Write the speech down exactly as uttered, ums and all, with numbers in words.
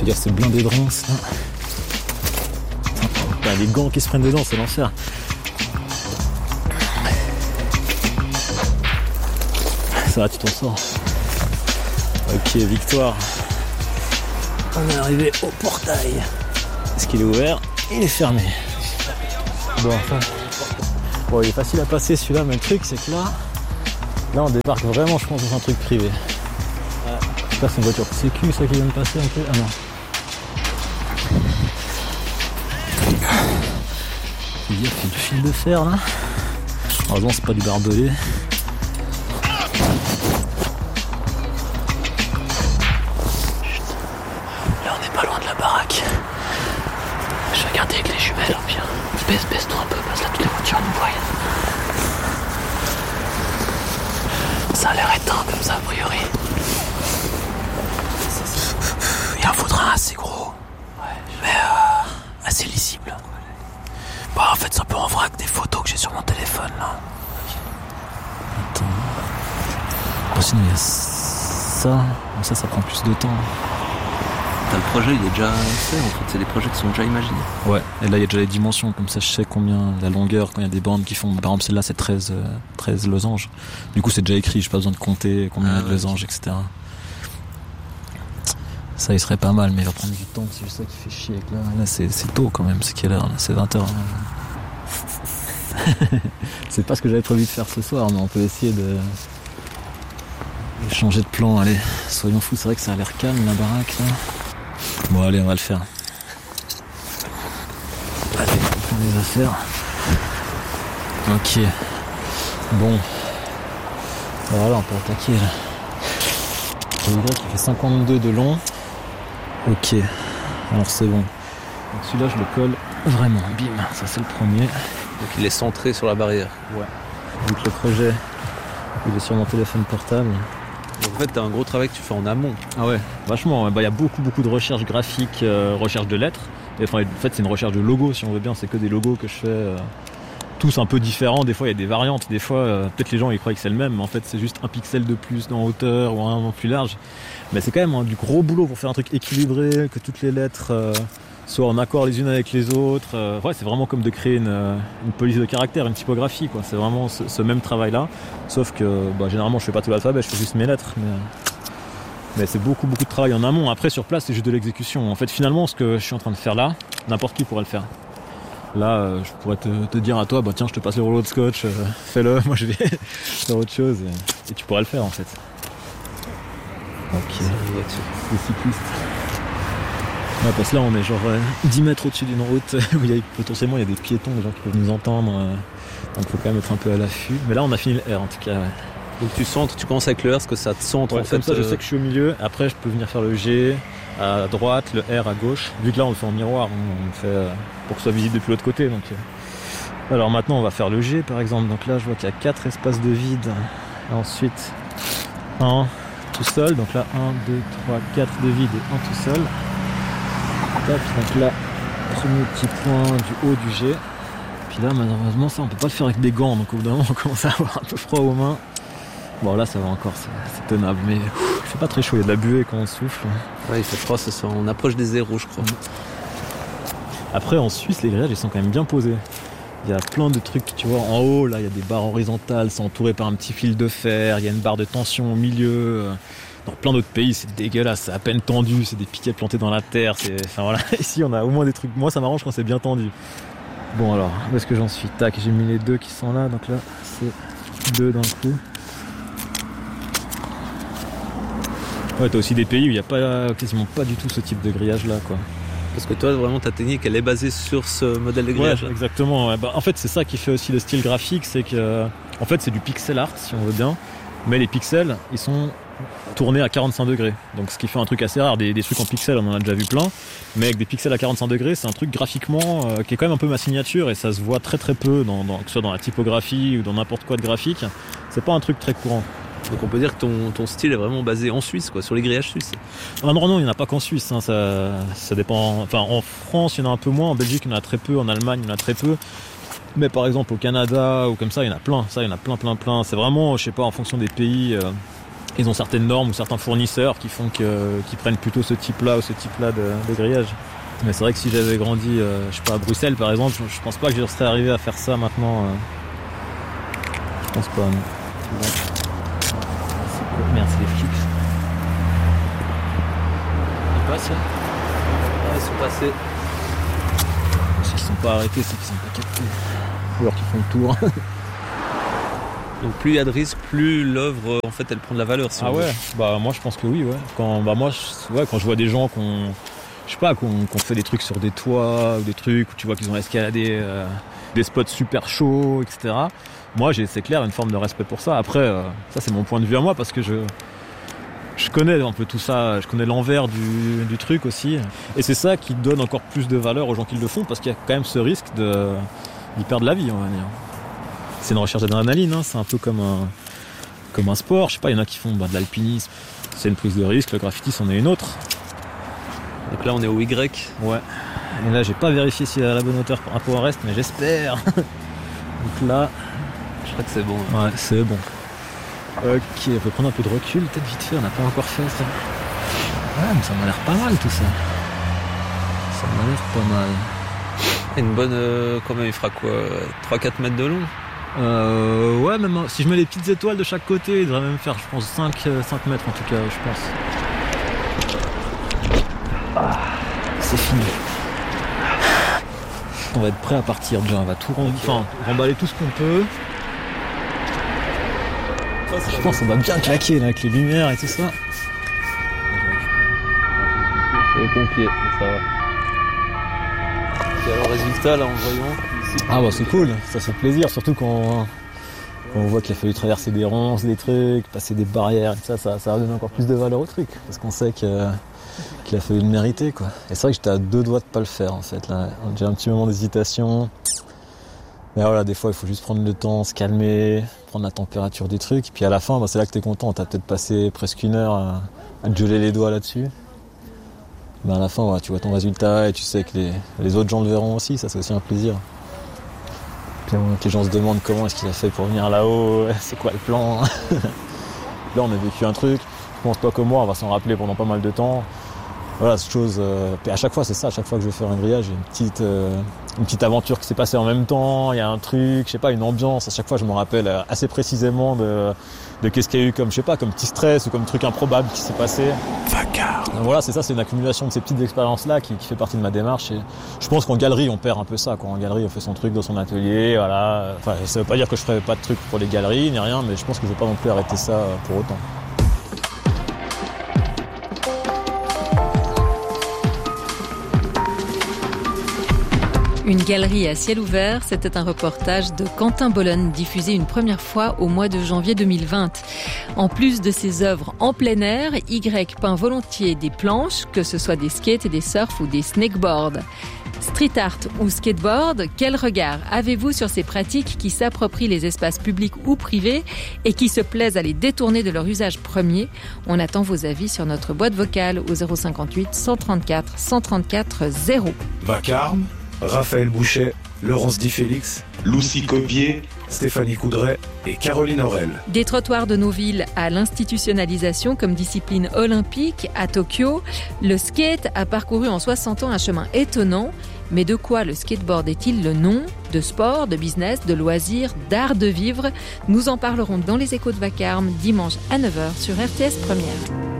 veux dire, c'est blindé de ronces, là. Putain, les gants qui se prennent dedans, c'est l'enfer. Ça va, tu t'en sors. Ok, victoire. On est arrivé au portail. Est-ce qu'il est ouvert? Il est fermé. Bon, enfin. Bon, il est facile à passer celui-là, mais le truc, c'est que là, là, on débarque vraiment, je pense, dans un truc privé. J'espère que c'est une voiture sécu, ça qui vient de passer un peu. Ah non. Il y a du fil de fer là. Heureusement, c'est pas du barbelé. Là, on n'est pas loin de la baraque. Je vais regarder avec les jumelles. Bien. Baisse, baisse-toi un peu, parce que là, toutes les voitures nous voient. Ça a l'air éteint comme ça, a priori. Il en faudra un assez gros, mais euh, assez lisible. Bon, en fait, c'est un peu en vrac des photos que j'ai sur mon téléphone là. Attends. Bon, sinon, il y a ça. Bon, ça, ça prend plus de temps. T'as le projet, il est déjà fait en fait. C'est des projets qui sont déjà imaginés. Ouais, et là, il y a déjà les dimensions. Comme ça, je sais combien, la longueur, quand il y a des bandes qui font. Par exemple, celle-là, c'est treize, euh, treize losanges. Du coup, c'est déjà écrit. J'ai pas besoin de compter combien il y a de losanges, et cetera. Ça, il serait pas mal, mais il va prendre du temps. C'est juste ça qui fait chier. Là, là c'est, c'est tôt quand même. C'est quelle heure là? C'est vingt heures. C'est pas ce que j'avais prévu de faire ce soir, mais on peut essayer de, de changer de plan. Allez, soyons fous. C'est vrai que ça a l'air calme la baraque là. Bon, allez, on va le faire. Allez, on prend les affaires. Ok. Bon. Voilà, on peut attaquer là. Le Y qui fait cinquante-deux de long. Ok, alors c'est bon. Donc celui-là je le colle vraiment, bim, ça c'est le premier. Donc il est centré sur la barrière. Ouais. Donc le projet, il est sur mon téléphone portable. Donc en fait t'as un gros travail que tu fais en amont. Ah ouais, vachement, bah, y a beaucoup beaucoup de recherche graphique, euh, recherche de lettres. Et, enfin, en fait c'est une recherche de logos si on veut bien, c'est que des logos que je fais. Euh, tous un peu différents, des fois il y a des variantes, des fois euh, peut-être les gens ils croient que c'est le même, mais en fait c'est juste un pixel de plus en hauteur ou un plus large. Mais c'est quand même hein, du gros boulot pour faire un truc équilibré, que toutes les lettres euh, soient en accord les unes avec les autres. Euh, ouais, c'est vraiment comme de créer une, une police de caractère, une typographie, quoi. C'est vraiment ce, ce même travail-là, sauf que bah, généralement je fais pas tout l'alphabet, je fais juste mes lettres. Mais, mais c'est beaucoup beaucoup de travail en amont. Après sur place c'est juste de l'exécution. En fait finalement ce que je suis en train de faire là, n'importe qui pourrait le faire. Là, euh, je pourrais te, te dire à toi, bah tiens, je te passe le rouleau de scotch, euh, fais-le, moi je vais faire autre chose. Et, et tu pourras le faire en fait. Ok. Les cyclistes. Ouais, parce que là, on est genre euh, dix mètres au-dessus d'une route où il y a, potentiellement il y a des piétons, des gens qui peuvent nous entendre. Euh, donc il faut quand même être un peu à l'affût. Mais là, on a fini le R en tout cas. Ouais. Donc tu centres, tu commences avec le R, parce que ça te centre ouais, en fait. Comme ça, euh... je sais que je suis au milieu. Après, je peux venir faire le G à droite, le R à gauche. Vu que là, on le fait en miroir, on le fait euh, pour que ce soit visible depuis l'autre côté. Donc, euh... alors maintenant, on va faire le G par exemple. Donc là, je vois qu'il y a quatre espaces de vide. Ensuite, un tout seul. Donc là, un, deux, trois, quatre de vide et un tout seul. Tac, donc là, premier petit point du haut du G. Puis là, malheureusement, ça, on peut pas le faire avec des gants. Donc au bout d'un moment, on commence à avoir un peu froid aux mains. Bon là ça va encore, c'est, c'est tenable, mais ouf, il fait pas très chaud, il y a de la buée quand on souffle. Ouais, il fait froid ce soir, on approche des zéros je crois. Après en Suisse les grillages ils sont quand même bien posés. Il y a plein de trucs, tu vois, en haut là il y a des barres horizontales, c'est entouré par un petit fil de fer, il y a une barre de tension au milieu. Dans plein d'autres pays c'est dégueulasse, c'est à peine tendu, c'est des piquets plantés dans la terre, c'est... Enfin voilà, ici on a au moins des trucs, moi ça m'arrange quand c'est bien tendu. Bon alors, où est-ce que j'en suis? Tac, j'ai mis les deux qui sont là, donc là c'est deux d'un coup. Ouais, t'as aussi des pays où il n'y a pas, quasiment pas du tout ce type de grillage là quoi. Parce que toi vraiment ta technique elle est basée sur ce modèle de grillage. Ouais, exactement. Ouais. Bah, en fait c'est ça qui fait aussi le style graphique, c'est que en fait c'est du pixel art si on veut bien, mais les pixels ils sont tournés à quarante-cinq degrés. Donc ce qui fait un truc assez rare, des, des trucs en pixels on en a déjà vu plein, mais avec des pixels à quarante-cinq degrés c'est un truc graphiquement euh, qui est quand même un peu ma signature et ça se voit très très peu, dans, dans, que ce soit dans la typographie ou dans n'importe quoi de graphique. C'est pas un truc très courant. Donc on peut dire que ton, ton style est vraiment basé en Suisse, quoi, sur les grillages suisses. Ah non, non, il n'y en a pas qu'en Suisse, hein, ça, ça dépend. Enfin, en France, il y en a un peu moins, en Belgique, il y en a très peu, en Allemagne, il y en a très peu. Mais par exemple, au Canada ou comme ça, il y en a plein. Ça, il y en a plein, plein, plein. C'est vraiment, je sais pas, en fonction des pays. Euh, ils ont certaines normes ou certains fournisseurs qui font que, qui prennent plutôt ce type-là ou ce type-là de, de grillage. Mais c'est vrai que si j'avais grandi, euh, je sais pas, à Bruxelles par exemple, je, je pense pas que je serais arrivé à faire ça maintenant. Euh... Je pense pas. Non. Ouais. Merde, c'est les flics. Ils passent là ? Ouais, ils sont passés. S'ils sont pas arrêtés, c'est qu'ils sont pas captés. Ou alors qu'ils font le tour. Donc plus il y a de risques, plus l'œuvre en fait elle prend de la valeur. Si ah on ouais, veut. Bah moi je pense que oui, ouais. Quand bah moi je, ouais, quand je vois des gens qu'on je sais pas qu'on, qu'on fait des trucs sur des toits ou des trucs où tu vois qu'ils ont escaladé euh, des spots super chauds, et cetera. Moi j'ai c'est clair une forme de respect pour ça. Après euh, ça c'est mon point de vue à moi parce que je je connais un peu tout ça, je connais l'envers du, du truc aussi. Et c'est ça qui donne encore plus de valeur aux gens qui le font parce qu'il y a quand même ce risque de d'y perdre la vie, on va dire. C'est une recherche d'adrénaline, hein. C'est un peu comme un, comme un sport. Je sais pas, il y en a qui font bah, de l'alpinisme. C'est une prise de risque, le graffiti c'en est une autre. Donc là on est au Y. Ouais. Et là j'ai pas vérifié s'il est à la bonne hauteur par rapport au reste, mais j'espère. Donc là, je crois que c'est bon. Ouais, c'est bon. Ok, on peut prendre un peu de recul, peut-être vite fait, on n'a pas encore fait ça. Ouais, mais ça m'a l'air pas mal tout ça. Ça m'a l'air pas mal. Une bonne, euh, quand même, il fera quoi, trois à quatre mètres de long? Euh, ouais, même si je mets les petites étoiles de chaque côté, il devrait même faire, je pense, cinq, cinq mètres en tout cas, je pense. Ah, c'est fini. On va être prêt à partir déjà, on va tout rem... enfin, remballer tout ce qu'on peut. Je pense qu'on va bien claquer là, avec les lumières et tout ça. C'est les pompiers, ça va. Et alors, résultat, là, en voyant. Ah bah c'est cool, ça fait plaisir, surtout quand, quand on voit qu'il a fallu traverser des ronces, des trucs, passer des barrières et tout ça, ça, ça redonne encore plus de valeur au truc, parce qu'on sait que, qu'il a fallu le mériter, quoi. Et c'est vrai que j'étais à deux doigts de pas le faire en fait, là. J'ai un petit moment d'hésitation. Mais voilà, des fois il faut juste prendre le temps, se calmer, prendre la température des trucs, et puis à la fin, bah, c'est là que t'es content, t'as peut-être passé presque une heure à, à te geler les doigts là-dessus. Mais à la fin, voilà, tu vois ton résultat et tu sais que les, les autres gens le verront aussi, ça c'est aussi un plaisir. Puis que les gens se demandent comment est-ce qu'il a fait pour venir là-haut, c'est quoi le plan. Là on a vécu un truc, je pense pas comme moi, on va s'en rappeler pendant pas mal de temps. Voilà, cette chose. Euh, et à chaque fois c'est ça, à chaque fois que je vais faire un grillage, j'ai une petite, euh, une petite aventure qui s'est passée en même temps, il y a un truc, je sais pas, une ambiance, à chaque fois je me rappelle assez précisément de, de qu'est-ce qu'il y a eu comme, je sais pas, comme petit stress ou comme truc improbable qui s'est passé. Vacarme. Voilà, c'est ça, c'est une accumulation de ces petites expériences-là qui, qui fait partie de ma démarche. Et je pense qu'en galerie, on perd un peu ça, quoi. En galerie, on fait son truc dans son atelier, voilà. Enfin, ça veut pas dire que je ferai pas de trucs pour les galeries, ni rien, mais je pense que je vais pas non plus arrêter ça pour autant. Une galerie à ciel ouvert, c'était un reportage de Quentin Bolon, diffusé une première fois au mois de janvier deux mille vingt. En plus de ses œuvres en plein air, Y peint volontiers des planches, que ce soit des skates, des surfs ou des snakeboards. Street art ou skateboard, quel regard avez-vous sur ces pratiques qui s'approprient les espaces publics ou privés et qui se plaisent à les détourner de leur usage premier? On attend vos avis sur notre boîte vocale au zéro cinquante-huit cent trente-quatre cent trente-quatre zéro. Vacarme, Raphaël Bouchet, Laurence Di Félix, Lucie Cobier, Stéphanie Coudray et Caroline Aurel. Des trottoirs de nos villes à l'institutionnalisation comme discipline olympique à Tokyo, le skate a parcouru en soixante ans un chemin étonnant. Mais de quoi le skateboard est-il le nom? De sport, de business, de loisirs, d'art de vivre? Nous en parlerons dans les Échos de Vacarme dimanche à neuf heures sur R T S Première.